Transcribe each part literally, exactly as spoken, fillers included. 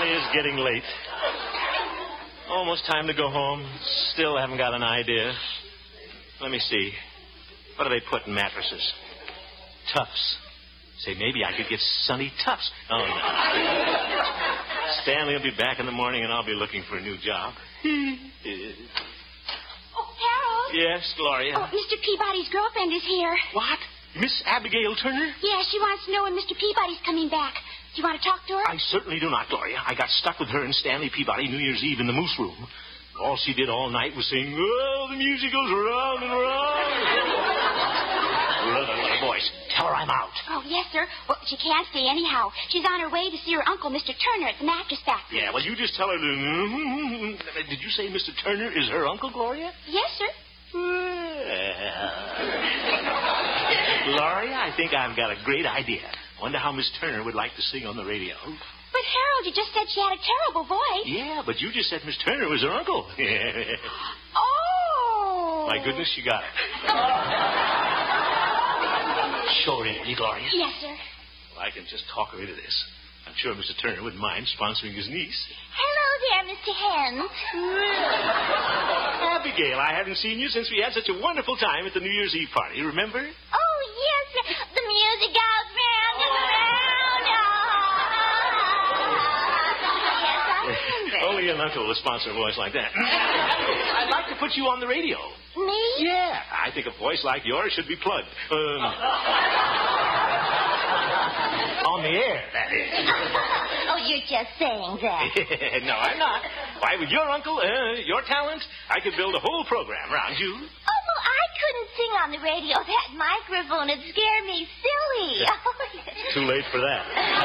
is getting late. Almost time to go home. Still haven't got an idea. Let me see. What do they put in mattresses? Tufts. Say, maybe I could get Sonny Tufts. Oh, no. Stanley will be back in the morning, and I'll be looking for a new job. Oh, Harold. Yes, Gloria? Oh, Mister Peabody's girlfriend is here. What? Miss Abigail Turner? Yeah, she wants to know when Mister Peabody's coming back. Do you want to talk to her? I certainly do not, Gloria. I got stuck with her and Stanley Peabody New Year's Eve in the Moose Room. All she did all night was sing, oh, the music goes round and round. Brother, what a voice. Tell her I'm out. Oh, yes, sir. Well, she can't stay anyhow. She's on her way to see her uncle, Mister Turner, at the mattress factory. Yeah, well, you just tell her to... Did you say Mister Turner is her uncle, Gloria? Yes, sir. Gloria, I think I've got a great idea. Wonder how Miss Turner would like to sing on the radio. But, Harold, you just said she had a terrible voice. Yeah, but you just said Miss Turner was her uncle. Oh. My goodness, she got it. Show her in, will you, Gloria? Yes, sir. Well, I can just talk her into this. I'm sure Mister Turner wouldn't mind sponsoring his niece. Hello there, Mister Hens. Abigail, I haven't seen you since we had such a wonderful time at the New Year's Eve party. Remember? Oh, yes, sir. The music goes round and round. Yes, I remember. Only an uncle would sponsor a voice like that. I'd like to put you on the radio. Me? Yeah, I think a voice like yours should be plugged. Um, on the air, that is. Oh, you're just saying that. No, I'm not. Why, with your uncle, uh, your talent, I could build a whole program around you. Oh, well, I couldn't sing on the radio. That microphone would scare me silly. Too late for that.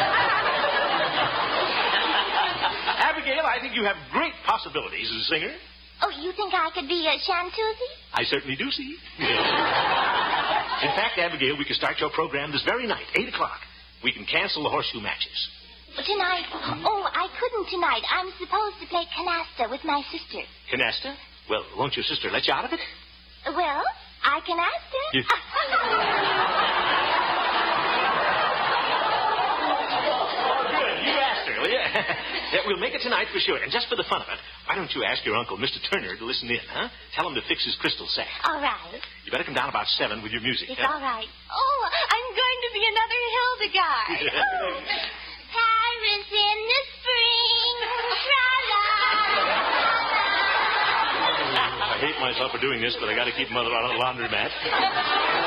Abigail, I think you have great possibilities as a singer. Oh, you think I could be a chanteuse? I certainly do see. In fact, Abigail, we can start your program this very night, eight o'clock. We can cancel the horseshoe matches. Tonight? Oh, I couldn't tonight. I'm supposed to play canasta with my sister. Canasta? Well, won't your sister let you out of it? Well, I can ask her. You... Good. You asked her, will you? Yeah, we'll make it tonight for sure. And just for the fun of it, why don't you ask your uncle, Mister Turner, to listen in, huh? Tell him to fix his crystal sack. All right. You better come down about seven with your music. It's huh? all right. Oh, I'm going to be another Hildegard. Oh. Paris in the spring. Tra-la. I hate myself for doing this, but I got to keep Mother out of the laundromat.